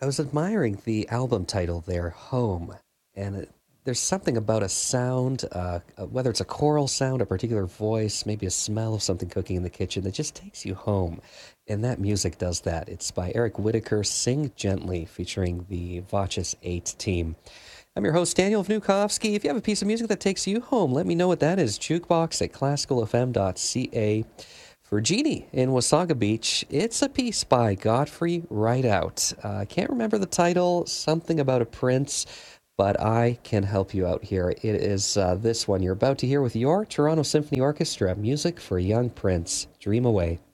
I was admiring the album title there, Home, and there's something about a sound, whether it's a choral sound, a particular voice, maybe a smell of something cooking in the kitchen that just takes you home. And that music does that. It's by Eric Whitacre, Sing Gently, featuring the Vachis 8 team. I'm your host, Daniel Vnukovsky. If you have a piece of music that takes you home, let me know what that is. Jukebox at classicalfm.ca. For Jeannie in Wasaga Beach, it's a piece by Godfrey Rideout. I can't remember the title, something about a prince, but I can help you out here. It is this one you're about to hear with your Toronto Symphony Orchestra, Music for a Young Prince. Dream away.